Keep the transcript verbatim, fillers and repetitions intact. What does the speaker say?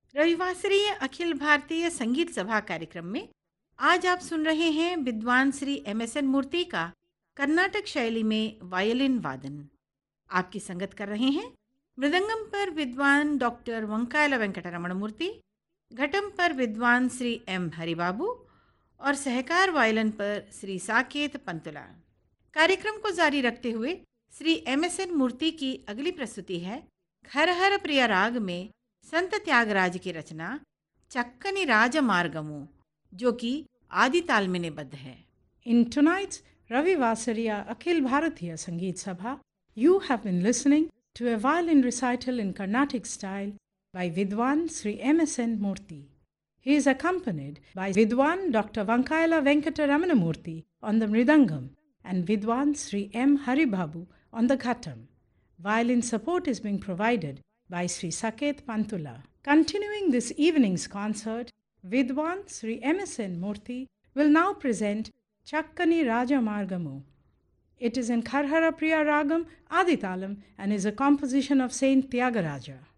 रविवासरीय अखिल भारतीय संगीत सभा कार्यक्रम में आज आप सुन रहे हैं विद्वान श्री एम एस एन मूर्ति का कर्नाटक शैली में वायलिन वादन। आपकी संगत कर रहे हैं मृदंगम पर विद्वान डॉक्टर वंकायला वेंकटरमण मूर्ति, घटम पर विद्वान श्री एम हरिबाबू और सहकार वायलिन पर श्री साकेत पंतुला। कार्यक्रम को जारी रखते हुए श्री एम एस एन मूर्ति की अगली प्रस्तुति है हर हर प्रिय राग में संत त्यागराज की रचना चक्कनी राजमार्गमु, जो कि आदि ताल में निबद्ध है। In tonight's Ravi Vasariya Akhil Bharatiya Sangeet Sabha, you have been listening to a violin recital in Carnatic style by Vidwan Sri M S N Murthy. He is accompanied by Vidwan Doctor Vankaila Venkataramana Murthy on the Mridangam and Vidwan Sri M. Haribabu on the Ghatam. Violin support is being provided by Sri Saket Pantula. Continuing this evening's concert, Vidwan Sri M S N Murthy will now present Chakkani Rajamargamu. It is in Kharhara Priya Ragam Aditalam and is a composition of Saint Tyagaraja.